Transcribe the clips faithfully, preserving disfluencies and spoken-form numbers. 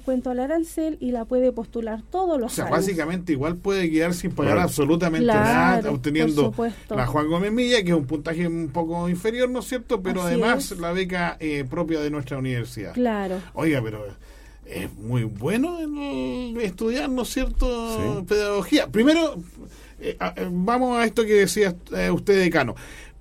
descuento al arancel y la puede postular todos los o sea, años. Básicamente igual puede quedar sin pagar Claro. absolutamente Claro, nada, obteniendo por supuesto. la Juan Gómez Milla, que es un puntaje un poco inferior, ¿no es cierto? Pero Así además es. la beca eh, propia de nuestra universidad. Claro. Oiga, pero es muy bueno el estudiar, ¿no es cierto? Sí. Pedagogía. Primero, eh, a- eh, vamos a esto que decía eh, usted, decano.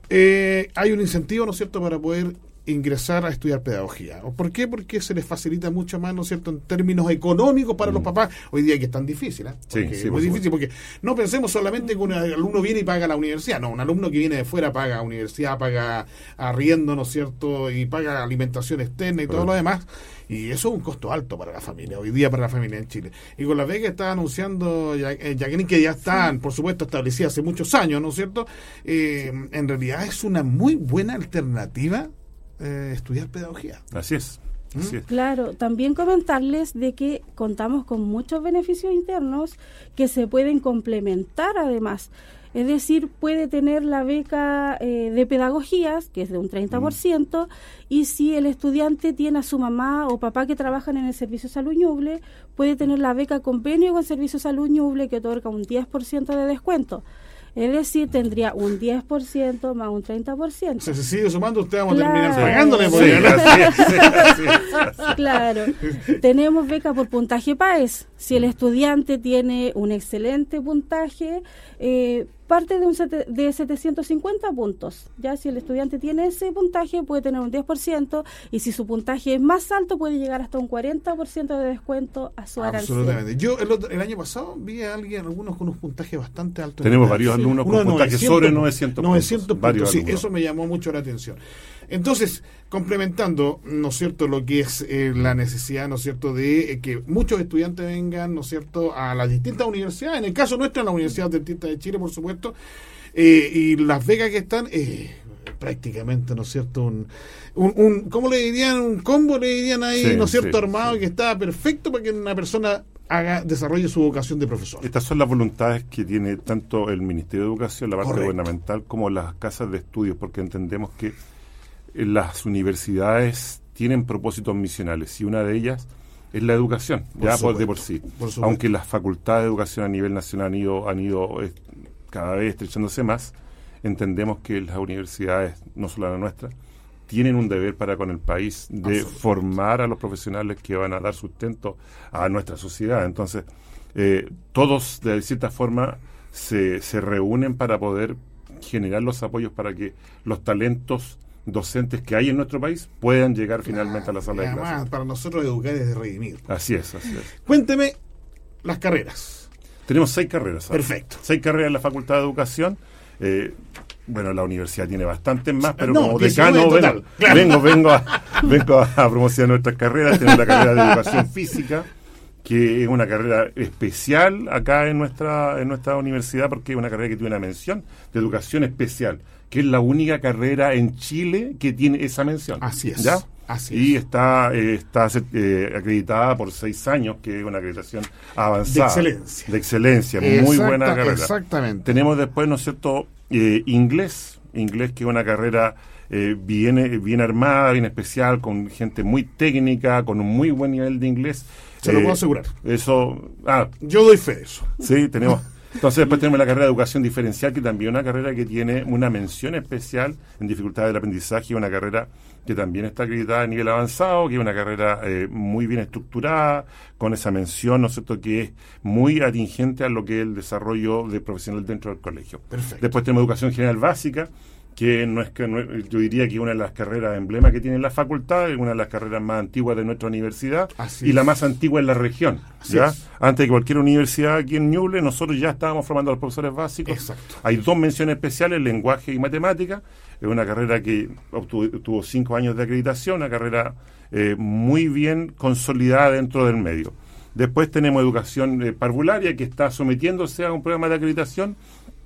Eh, hay un incentivo, ¿no es cierto?, para poder ingresar a estudiar pedagogía. ¿Por qué? Porque se les facilita mucho más, ¿no es cierto?, en términos económicos para Mm. los papás. Hoy día que es tan difícil, ¿eh? Sí, Porque sí, es por muy difícil, porque no pensemos solamente que un alumno viene y paga la universidad. No, un alumno que viene de fuera paga universidad, paga arriendo, ¿no es cierto?, y paga alimentación externa y todo Correcto. lo demás. Y eso es un costo alto para la familia, hoy día para la familia en Chile. Y con la beca que está anunciando Ya- eh, Jacqueline, que ya están, por supuesto, establecidas hace muchos años, ¿no es cierto?, eh, en realidad es una muy buena alternativa eh, estudiar pedagogía. Así es. Así es. Claro, también comentarles de que contamos con muchos beneficios internos que se pueden complementar además. Es decir, puede tener la beca eh, de pedagogías, que es de un treinta por ciento, y si el estudiante tiene a su mamá o papá que trabajan en el Servicio de Salud Ñuble, puede tener la beca convenio con Servicio de Salud Ñuble que otorga un diez por ciento de descuento. Es decir, tendría un diez por ciento más un treinta por ciento. O sea, se sigue sumando, usted vamos Claro. a terminar pagándole. Sí, porque- así es, sí, así es. Claro, tenemos beca por puntaje PAES. Si el estudiante tiene un excelente puntaje, eh, parte de un sete- de setecientos cincuenta puntos. Ya si el estudiante tiene ese puntaje, puede tener un diez por ciento, y si su puntaje es más alto, puede llegar hasta un cuarenta por ciento de descuento a su arancel. Absolutamente. Yo el, otro- el año pasado vi a alguien, algunos con unos puntajes bastante altos. Tenemos en varios el- alumnos Uno con de puntajes sobre novecientos novecientos puntos. Varios puntos, sí, alumnos. eso me llamó mucho la atención. Entonces, complementando, ¿no es cierto?, lo que es eh, la necesidad, ¿no es cierto?, de eh, que muchos estudiantes vengan, ¿no es cierto?, a las distintas universidades, en el caso nuestro, en la Universidad Dentista de Chile, por supuesto, eh, y las becas que están, eh, prácticamente, ¿no es cierto?, un, un, un ¿cómo le dirían? Un combo le dirían ahí, Sí, ¿no es cierto?, sí, armado, sí. que está perfecto para que una persona haga desarrolle su vocación de profesor. Estas son las voluntades que tiene tanto el Ministerio de Educación, la parte Correcto. gubernamental, como las casas de estudios, porque entendemos que eh, las universidades tienen propósitos misionales y una de ellas es la educación, Por ya por de por supuesto, sí. por supuesto. Aunque las facultades de educación a nivel nacional han ido, han ido eh, cada vez estrechándose más, entendemos que las universidades, no solo la nuestra, tienen un deber para con el país de Absolutamente. formar a los profesionales que van a dar sustento a nuestra sociedad. Entonces, eh, todos de cierta forma se, se reúnen para poder generar los apoyos para que los talentos docentes que hay en nuestro país puedan llegar finalmente a la sala de Además, clases. para nosotros educar es de redimir. Así es, así es. Cuénteme las carreras. Tenemos seis carreras. ¿sabes? Perfecto. Seis carreras en la Facultad de Educación. Eh, bueno, la universidad tiene bastantes más, pero No, como diecinueve decano en total. vengo, Claro. vengo, vengo, a, vengo a promocionar nuestras carreras. Tenemos la carrera de Educación Física, que es una carrera especial acá en nuestra en nuestra universidad, porque es una carrera que tiene una mención de Educación Especial, que es la única carrera en Chile que tiene esa mención. Así es, ¿Ya? así y es. está eh, está eh, acreditada por seis años, que es una acreditación avanzada. De excelencia. De excelencia, muy Exacta- buena carrera. Exactamente. Tenemos después, ¿no es cierto?, eh, inglés, inglés que es una carrera eh, bien, eh, bien armada, bien especial, con gente muy técnica, con un muy buen nivel de inglés. Se lo Eh, puedo asegurar. Eso, ah, Yo doy fe de eso. sí, tenemos. Entonces después tenemos la carrera de Educación Diferencial, que también es una carrera que tiene una mención especial en dificultades del aprendizaje, una carrera que también está acreditada a nivel avanzado, que es una carrera eh, muy bien estructurada, con esa mención, ¿no es cierto?, que es muy atingente a lo que es el desarrollo de profesional dentro del colegio. Perfecto. Después tenemos Educación General Básica, que no es que no es- yo diría que es una de las carreras emblema que tiene la facultad, es una de las carreras más antiguas de nuestra universidad Así y es. la más antigua en la región. Así ¿ya? es. Antes de cualquier universidad aquí en Ñuble, nosotros ya estábamos formando a los profesores básicos. Exacto. Hay dos menciones especiales, lenguaje y matemática. Es una carrera que obtuvo, tuvo cinco años de acreditación, una carrera eh, muy bien consolidada dentro del medio. Después tenemos educación eh, parvularia, que está sometiéndose a un programa de acreditación.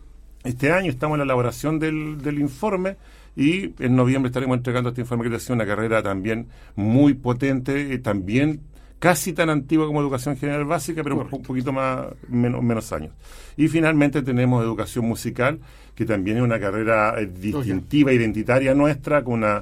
Este año estamos en la elaboración del, del informe y en noviembre estaremos entregando este informe de acreditación, una carrera también muy potente, eh, también casi tan antigua como Educación General Básica, pero un, po- un poquito más menos, menos años. Y finalmente tenemos Educación Musical, que también es una carrera eh, distintiva, identitaria nuestra, con una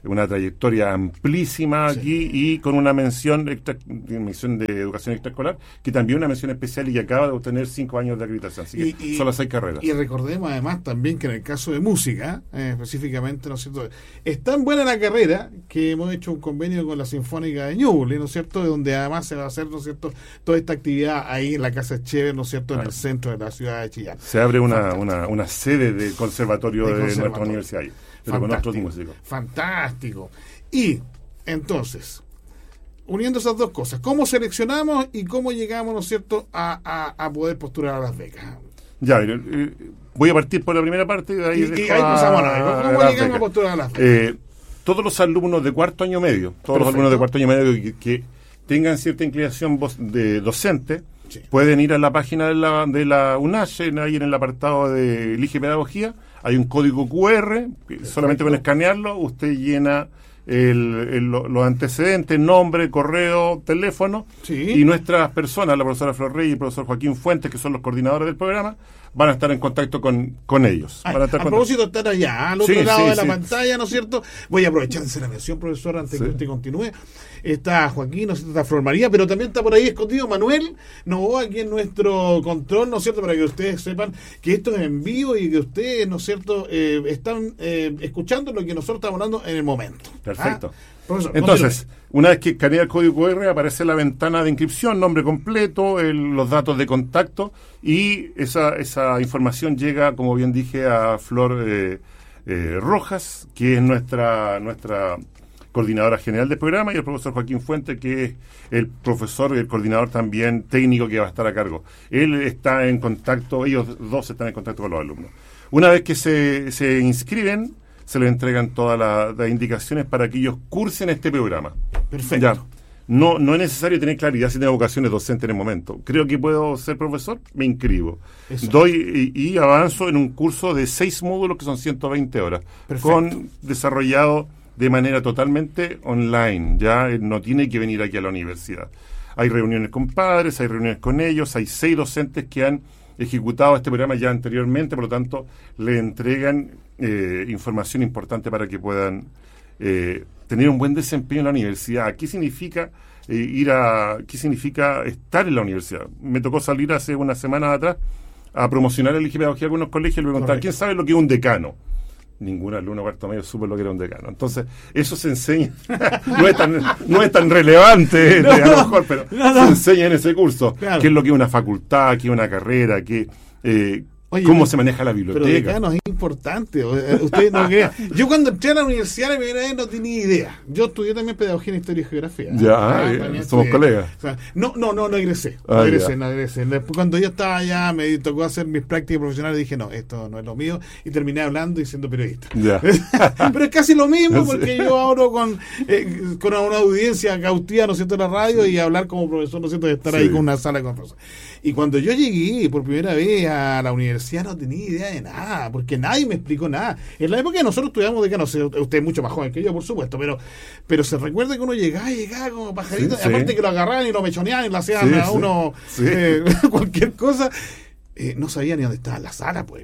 una trayectoria amplísima Sí. aquí y con una mención extra, mención de educación extraescolar, que también una mención especial y que acaba de obtener cinco años de acreditación. Así que Y- y- son las seis carreras. Y recordemos además también que en el caso de música, eh, específicamente, ¿no es cierto? Es tan buena la carrera que hemos hecho un convenio con la Sinfónica de Ñuble, ¿no es cierto? Donde además se va a hacer, ¿no es cierto?, toda esta actividad ahí en la Casa Echever, ¿no es cierto?, en Claro. el centro de la ciudad de Chillán. Se abre una, Fantástico. una, una sede de conservatorio De de, conservatorio. nuestra universidad, ahí, pero con Fantástico. otros músicos. Fantástico. Y entonces, uniendo esas dos cosas, ¿cómo seleccionamos y cómo llegamos, ¿no es cierto?, a, a, a poder postular a las becas? Ya, eh, eh, voy a partir por la primera parte y de ahí, Y, y dejo ahí a- pasamos a la beca. a ¿Cómo las llegamos a becas. postular a las becas? Eh, todos los alumnos de cuarto año medio, todos los Perfecto. alumnos de cuarto año medio que, que tengan cierta inclinación vos- de docente, Sí. pueden ir a la página de la, de la UNACHE, en- ahí en el apartado de Elige Pedagogía, hay un código cu erre, que solamente con escanearlo usted llena el- el- lo- los antecedentes, nombre, correo, teléfono, Sí. y nuestras personas, la profesora Flor Rey y el profesor Joaquín Fuentes, que son los coordinadores del programa, van a estar en contacto con, con ellos. Ah, Van a estar a con- propósito, estar allá, al otro Sí, lado sí, de la sí. pantalla, ¿no es cierto? Voy a aprovechar de hacer la mención, profesor, antes Sí. que usted continúe. Está Joaquín, ¿no es cierto? Está Flor María, pero también está por ahí escondido Manuel Novoa, aquí en nuestro control, ¿no es cierto? Para que ustedes sepan que esto es en vivo y que ustedes, ¿no es cierto?, eh, están eh, escuchando lo que nosotros estamos hablando en el momento. Perfecto. ¿Ah? Profesor, Entonces, continúe. una vez que escanea el código cu erre, aparece la ventana de inscripción, nombre completo, el- los datos de contacto, y esa, esa información llega, como bien dije, a Flor eh, eh, Rojas, que es nuestra, nuestra coordinadora general del programa, y el profesor Joaquín Fuente, que es el profesor y el coordinador también técnico que va a estar a cargo. Él está en contacto, ellos dos están en contacto con los alumnos. Una vez que se, se inscriben, se les entregan todas la- las indicaciones para que ellos cursen este programa. Perfecto. Ya. No, no es necesario tener claridad si tengo vocaciones docentes en el momento. Creo que puedo ser profesor, me inscribo. Eso. Doy y, y avanzo en un curso de seis módulos que son ciento veinte horas, Perfecto. con desarrollado de manera totalmente online. Ya eh, no tiene que venir aquí a la universidad. Hay reuniones con padres, hay reuniones con ellos, hay seis docentes que han ejecutado este programa ya anteriormente, por lo tanto, le entregan eh, información importante para que puedan eh, tener un buen desempeño en la universidad. ¿Qué significa eh, ir a, qué significa estar en la universidad? Me tocó salir hace unas semanas atrás a promocionar el Elige Pedagogía a algunos colegios y le preguntaba, Correcto. ¿quién sabe lo que es un decano? Ningún alumno cuarto medio supo lo que era un decano. Entonces, eso se enseña, no es tan, no es tan relevante No, a lo mejor, pero no, no. se enseña en ese curso. Claro. ¿Qué es lo que es una facultad, qué es una carrera, qué, eh, Oye, cómo pero- se maneja la Pero biblioteca? decano es importante, o- eh, ustedes no crean. Yo cuando entré a la universidad la primera vez no tenía idea. Yo estudié también pedagogía en historia y geografía. Ya, Ah, bien, también somos estudié. colegas. O sea, no, no, no, no egresé. No Ah, egresé, ya. no egresé. Después, cuando yo estaba allá, me tocó hacer mis prácticas profesionales, dije, no, esto no es lo mío, y terminé hablando y siendo periodista. Ya. Pero es casi lo mismo, Sí. porque yo hablo con, eh, con una audiencia cautiva, ¿no es cierto?, en la radio, y hablar como profesor, ¿no es cierto?, de estar Sí. ahí con una sala con profesores. Y cuando yo llegué por primera vez a la universidad no tenía idea de nada, porque nadie me explicó nada. En la época que nosotros estudiamos de que no sé, usted es mucho más joven que yo, por supuesto, pero pero se recuerda que uno llegaba y llegaba como pajarito, Sí, y aparte sí. que lo agarraban y lo mechoneaban y lo hacían Sí, a sí. uno Sí. eh, cualquier cosa. Eh, no sabía ni dónde estaba la sala, pues.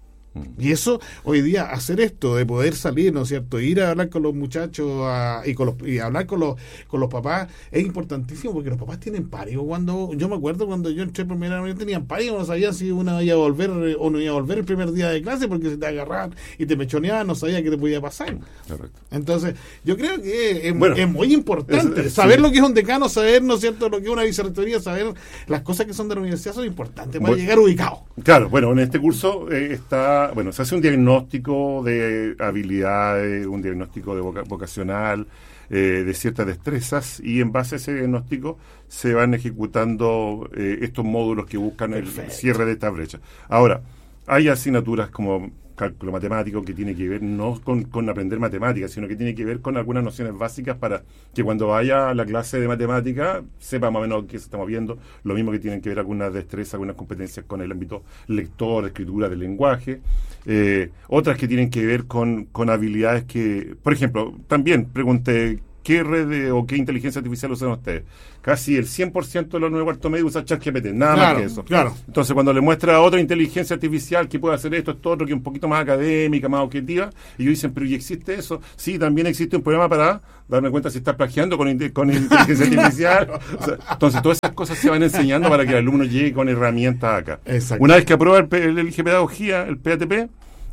Y eso, hoy día, hacer esto, de poder salir, ¿no es cierto?, ir a hablar con los muchachos a- y, con los, y hablar con los con los papás, es importantísimo, porque los papás tienen pánico. Cuando yo me acuerdo cuando yo entré por primera vez, tenían pánico, no sabían si uno iba a volver eh, o no iba a volver el primer día de clase, porque si te agarraban y te mechoneaban, no sabía qué te podía pasar. Correcto. Entonces, yo creo que es, Bueno, es muy importante es- es- saber sí. lo que es un decano, saber, ¿no es cierto?, lo que es una vicerrectoría, saber las cosas que son de la universidad son importantes para Bueno. llegar ubicado. Claro, bueno, en este curso eh, está, bueno, se hace un diagnóstico de habilidades, un diagnóstico de voca- vocacional, eh, de ciertas destrezas, y en base a ese diagnóstico se van ejecutando eh, estos módulos que buscan Perfecto. el cierre de esta brecha. Ahora, hay asignaturas como cálculo matemático que tiene que ver no con, con aprender matemáticas, sino que tiene que ver con algunas nociones básicas para que cuando vaya a la clase de matemática sepa más o menos qué estamos viendo. Lo mismo que tienen que ver algunas destrezas, algunas competencias con el ámbito lector, escritura, del lenguaje. Eh, otras que tienen que ver con, con habilidades que, por ejemplo, también pregunté ¿qué red de, o qué inteligencia artificial usan ustedes? Casi el cien por ciento de los nuevos cuarto medio usa ChatGPT, nada claro, más que eso. Claro. Entonces, cuando le muestra a otra inteligencia artificial que puede hacer esto, esto, otro, que es un poquito más académica, más objetiva, y ellos dicen, pero ¿y existe eso? Sí, también existe un programa para darme cuenta si estás plagiando con, con inteligencia artificial. O sea, entonces, todas esas cosas se van enseñando para que el alumno llegue con herramientas acá. Una vez que aprueba el, el Elige Pedagogía, el P A T P,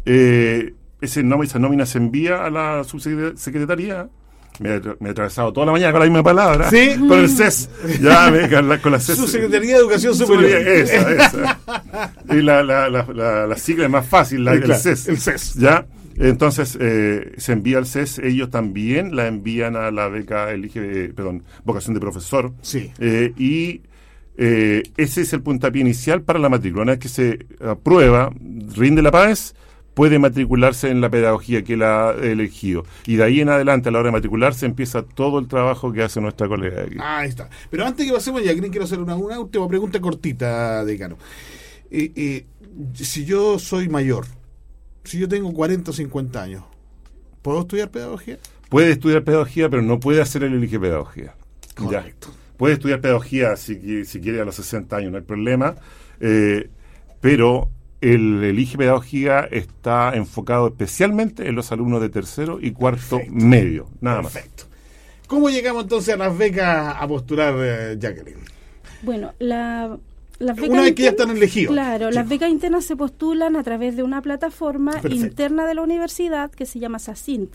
eh, ese nom- esa nómina se envía a la subsecretaría. Me he, me he atravesado toda la mañana con la misma palabra. ¿Sí? Con el C E S. Ya, me, con la, con la C E S. Subsecretaría de Educación Superior. Esa, esa. Y la, la, la, la, la sigla es más fácil, la, claro, el C E S. El C E S. Ya. Entonces, eh, se envía al C E S, ellos también la envían a la beca Elige, eh, perdón, vocación de profesor. Sí. Eh, y eh, ese es el puntapié inicial para la matrícula. Una vez que se aprueba, rinde la PAES, puede matricularse en la pedagogía que él ha elegido. Y de ahí en adelante, a la hora de matricularse, empieza todo el trabajo que hace nuestra colega aquí. Ahí está. Pero antes que pasemos ya, quiero hacer una, una última pregunta cortita, decano. Eh, eh, si yo soy mayor, si yo tengo cuarenta o cincuenta años, ¿puedo estudiar pedagogía? Puede estudiar pedagogía, pero no puede hacer el Elige Pedagogía. Correcto. Ya. Puede estudiar pedagogía si, si quiere a los sesenta años, no hay problema. Eh, pero el Elige Pedagogía está enfocado especialmente en los alumnos de tercero y cuarto Perfecto. medio, nada Perfecto. más. ¿Cómo llegamos entonces a las becas a postular, eh, Jacqueline? Bueno, la... Las becas Una vez que ya internas, están elegidos. Claro, sí. las becas internas se postulan a través de una plataforma Perfecto. interna de la universidad que se llama SACINT.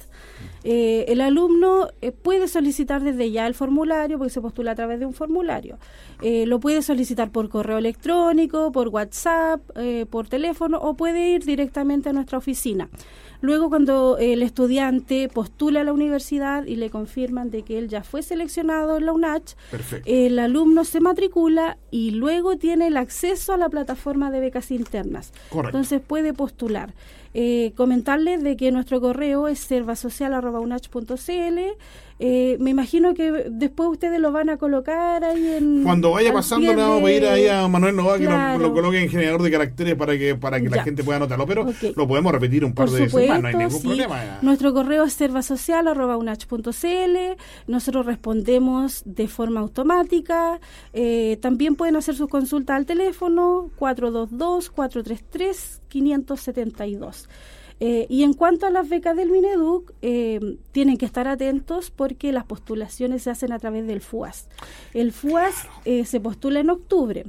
Eh, el alumno eh, puede solicitar desde ya el formulario, porque se postula a través de un formulario. Eh, lo puede solicitar por correo electrónico, por WhatsApp, eh, por teléfono, o puede ir directamente a nuestra oficina. Luego, cuando el estudiante postula a la universidad y le confirman de que él ya fue seleccionado en la U N A C H, Perfecto. el alumno se matricula y luego tiene el acceso a la plataforma de becas internas. Correcto. Entonces puede postular. Eh, comentarles de que nuestro correo es servasocial arroba unach punto c l. Eh, me imagino que después ustedes lo van a colocar ahí en... Cuando vaya pasando, le vamos a pedir ahí a Manuel Nova que claro. lo, lo coloque en generador de caracteres para que para que la gente pueda anotarlo, pero okay. lo podemos repetir un par Por de supuesto, veces más, no hay ningún sí. problema. Nuestro correo es servasocial arroba unach punto c l. Nosotros respondemos de forma automática. Eh, también pueden hacer sus consultas al teléfono cuatro dos dos, cuatro tres tres, cinco siete dos. Eh, y en cuanto a las becas del Mineduc, eh, tienen que estar atentos porque las postulaciones se hacen a través del F U A S. El F U A S eh, se postula en octubre.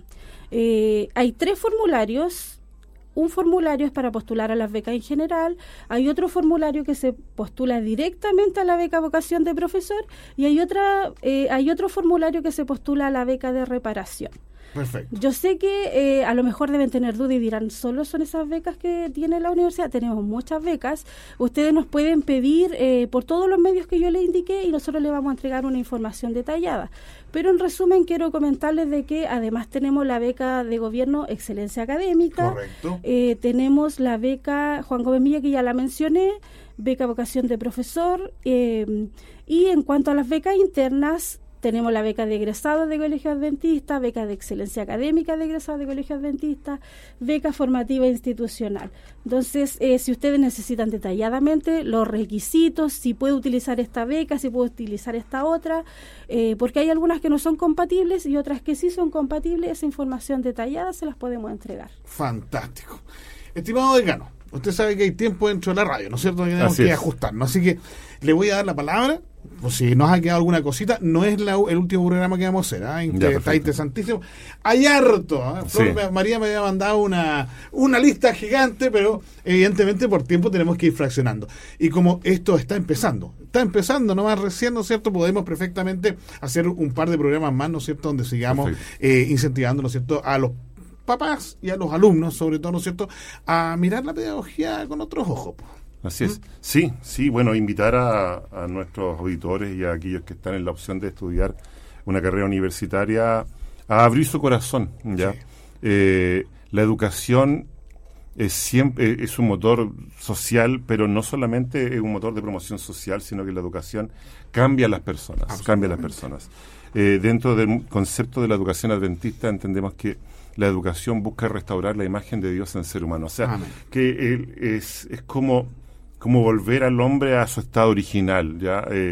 Eh, hay tres formularios. Un formulario es para postular a las becas en general, hay otro formulario que se postula directamente a la beca vocación de profesor y hay otra eh, hay otro formulario que se postula a la beca de reparación. Perfecto. Yo sé que eh, a lo mejor deben tener dudas y dirán, ¿solo son esas becas que tiene la universidad? Tenemos muchas becas. Ustedes nos pueden pedir eh, por todos los medios que yo les indiqué y nosotros les vamos a entregar una información detallada. Pero en resumen quiero comentarles de que además tenemos la beca de gobierno Excelencia Académica. Correcto. Eh, tenemos la beca Juan Gómez Milla, que ya la mencioné, beca vocación de profesor. Eh, y en cuanto a las becas internas, tenemos la beca de egresados de Colegio Adventista, beca de excelencia académica de egresados de Colegio Adventista, beca formativa institucional. Entonces, eh, si ustedes necesitan detalladamente los requisitos, si puede utilizar esta beca, si puede utilizar esta otra, eh, porque hay algunas que no son compatibles y otras que sí son compatibles, esa información detallada se las podemos entregar. Fantástico. Estimado decano, usted sabe que hay tiempo dentro de la radio, ¿no es cierto? Que tenemos Así que es. ajustarnos. Así que le voy a dar la palabra, por si nos ha quedado alguna cosita. No es la, el último programa que vamos a hacer, ¿eh? Inter- Ya, está interesantísimo. Hay harto. ¿eh? Flor, Sí. me- María me había mandado una, una lista gigante, pero evidentemente por tiempo tenemos que ir fraccionando. Y como esto está empezando, está empezando nomás recién, ¿no es cierto? Podemos perfectamente hacer un par de programas más, ¿no es cierto? Donde sigamos eh, incentivando, ¿no es cierto?, a los papás y a los alumnos, sobre todo, ¿no es cierto?, a mirar la pedagogía con otros ojos. Po. Así es. Sí, sí, bueno, invitar a, a nuestros auditores y a aquellos que están en la opción de estudiar una carrera universitaria a abrir su corazón, ¿ya? Sí. Eh, la educación es siempre es un motor social, pero no solamente es un motor de promoción social, sino que la educación cambia a las personas, cambia a las personas. Eh, dentro del concepto de la educación adventista entendemos que la educación busca restaurar la imagen de Dios en el ser humano. O sea, Amén. que él es, es como, como volver al hombre a su estado original, ¿ya? Eh,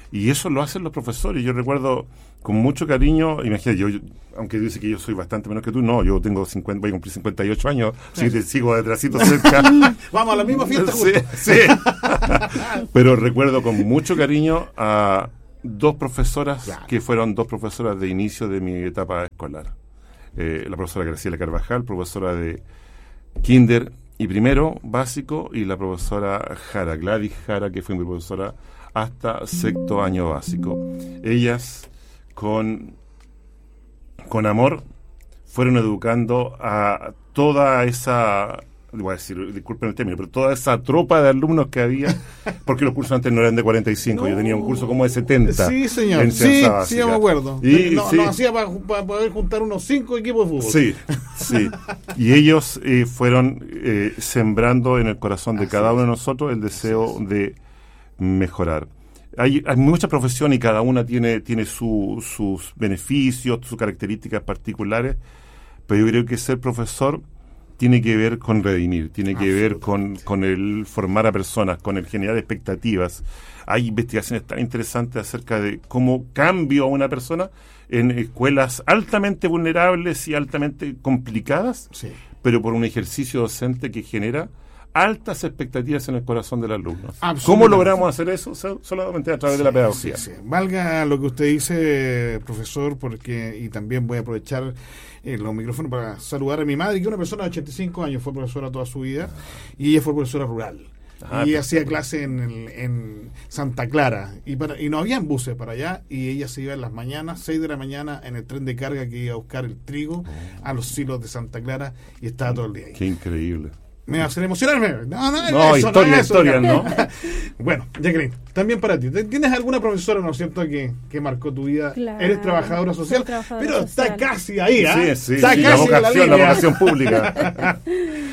Y eso lo hacen los profesores. Yo recuerdo con mucho cariño, imagínate, yo, yo aunque dice que yo soy bastante menos que tú, no, yo tengo cincuenta, voy a cumplir cincuenta y ocho años, así que te sigo detrásito cerca. Vamos a la misma fiesta. Sí, sí. Pero recuerdo con mucho cariño a dos profesoras, claro, que fueron dos profesoras de inicio de mi etapa escolar. Eh, la profesora Graciela Carvajal, profesora de kinder y primero básico, y la profesora Jara, Gladys Jara, que fue mi profesora hasta sexto año básico. Ellas con, con amor fueron educando a toda esa, voy a decir, disculpen el término, pero toda esa tropa de alumnos que había, porque los cursos antes no eran de cuarenta y cinco, no, yo tenía un curso como de setenta. Sí, señor, en sí, sí, me acuerdo. Y, no, sí. Nos hacía para pa poder juntar unos cinco equipos de fútbol. Sí, sí. Y ellos eh, fueron eh, sembrando en el corazón de Así cada uno de nosotros el deseo de mejorar. Hay, hay muchas profesiones y cada una tiene, tiene su, sus beneficios, sus características particulares, pero yo creo que ser profesor tiene que ver con redimir, tiene que ver con, con el formar a personas, con el generar expectativas. Hay investigaciones tan interesantes acerca de cómo cambio a una persona en escuelas altamente vulnerables y altamente complicadas, sí, pero por un ejercicio docente que genera altas expectativas en el corazón del alumno. ¿Cómo logramos hacer eso? Solamente a través sí, de la pedagogía. Sí, sí. Valga lo que usted dice, profesor, porque y también voy a aprovechar eh, los micrófonos para saludar a mi madre, que es una persona de ochenta y cinco años, fue profesora toda su vida, y ella fue profesora rural. Ah, y ella hacía clase en, el, en Santa Clara, y, para, y no habían buses para allá, y ella se iba en las mañanas, seis de la mañana, en el tren de carga que iba a buscar el trigo a los silos de Santa Clara, y estaba todo el día ahí. Qué increíble. Me va a hacer emocionarme. No, no, no eso, historia, no, historia, ¿no? Bueno, Jacqueline, también para ti. ¿Tienes alguna profesora, ¿no es cierto?, que, que marcó tu vida? Claro, Eres trabajadora social, trabajadora pero social. Está casi ahí, ¿eh? Sí, sí, está sí, casi la vocación, en la, la, la vocación pública.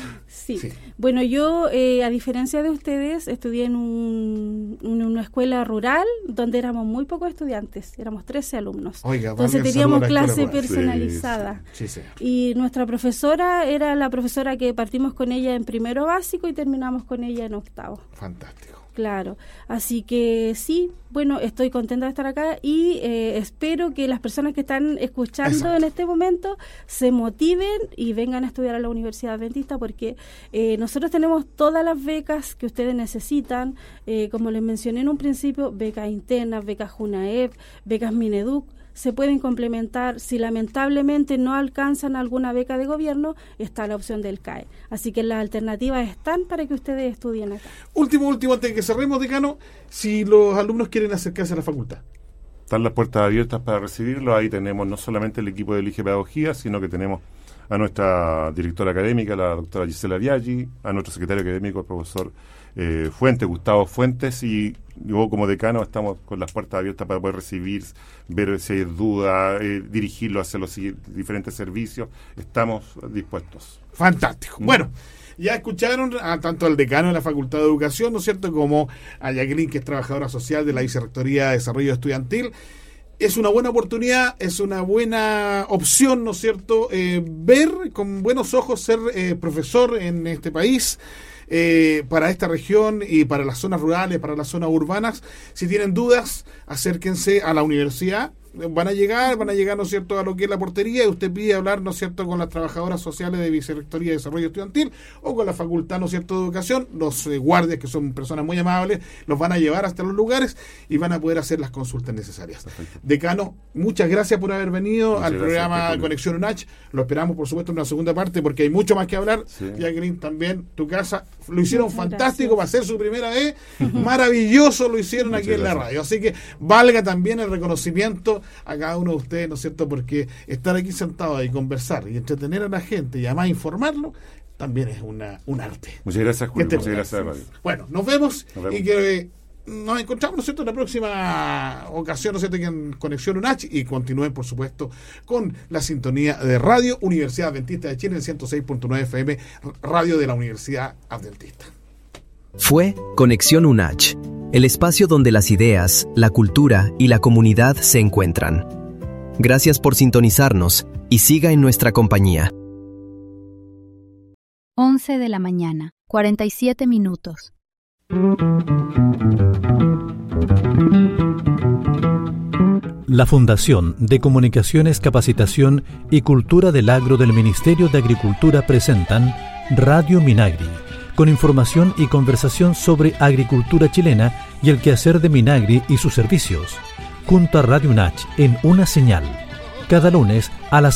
Sí. sí. Bueno, yo, eh, a diferencia de ustedes, estudié en, un, en una escuela rural donde éramos muy pocos estudiantes, éramos trece alumnos. Oiga, entonces teníamos clase personalizada. Sí, sí. Sí, y nuestra profesora era la profesora que partimos con ella en primero básico y terminamos con ella en octavo. Fantástico. Claro, así que sí, bueno, estoy contenta de estar acá y eh, espero que las personas que están escuchando Exacto. en este momento se motiven y vengan a estudiar a la Universidad Adventista, porque eh, nosotros tenemos todas las becas que ustedes necesitan, eh, como les mencioné en un principio, becas internas, becas JUNAEP, becas Mineduc. Se pueden complementar. Si lamentablemente no alcanzan alguna beca de gobierno, está la opción del C A E. Así que las alternativas están para que ustedes estudien acá. Último, último, antes de que cerremos, decano, si los alumnos quieren acercarse a la facultad. Están las puertas abiertas para recibirlos. Ahí tenemos no solamente el equipo de Elige Pedagogía, sino que tenemos a nuestra directora académica, la doctora Gisela Biaggi, a nuestro secretario académico, el profesor eh, Fuentes, Gustavo Fuentes, y yo como decano estamos con las puertas abiertas para poder recibir, ver si hay dudas, eh, dirigirlo hacia los diferentes servicios. Estamos dispuestos. Fantástico. ¿Mm? Bueno, ya escucharon a tanto al decano de la Facultad de Educación, ¿no es cierto?, como a Jacqueline, que es trabajadora social de la Vicerrectoría de Desarrollo Estudiantil. Es una buena oportunidad, es una buena opción, ¿no es cierto?, eh, ver con buenos ojos ser eh, profesor en este país, eh, para esta región y para las zonas rurales, para las zonas urbanas. Si tienen dudas, acérquense a la universidad. Van a llegar, van a llegar, ¿no es cierto?, a lo que es la portería, y usted pide hablar, ¿no es cierto?, con las trabajadoras sociales de Vicerrectoría de Desarrollo Estudiantil o con la Facultad, ¿no es cierto?, de Educación. Los eh, guardias, que son personas muy amables, los van a llevar hasta los lugares y van a poder hacer las consultas necesarias. Perfecto. Decano, muchas gracias por haber venido muchas al programa Conexión UNACH. Lo esperamos, por supuesto, en una segunda parte porque hay mucho más que hablar. Sí. Jacqueline, también, tu casa, lo hicieron muchas fantástico gracias. Para ser su primera vez. Maravilloso lo hicieron muchas aquí gracias. En la radio. Así que valga también el reconocimiento a cada uno de ustedes, ¿no es cierto?, porque estar aquí sentado y conversar y entretener a la gente y además informarlo también es una un arte. Muchas gracias, Julio. Muchas gracias, Radio. Bueno, nos vemos, nos vemos y que eh, nos encontramos, ¿no es cierto?, en la próxima ocasión, ¿no es cierto?, en Conexión UNACH, y continúen, por supuesto, con la sintonía de Radio Universidad Adventista de Chile en ciento seis punto nueve F M, radio de la Universidad Adventista. Fue Conexión UNACH, el espacio donde las ideas, la cultura y la comunidad se encuentran. Gracias por sintonizarnos y siga en nuestra compañía. once de la mañana, cuarenta y siete minutos. La Fundación de Comunicaciones, Capacitación y Cultura del Agro del Ministerio de Agricultura presentan Radio Minagri, con información y conversación sobre agricultura chilena y el quehacer de Minagri y sus servicios, junto a Radio UNACH en Una Señal, cada lunes a las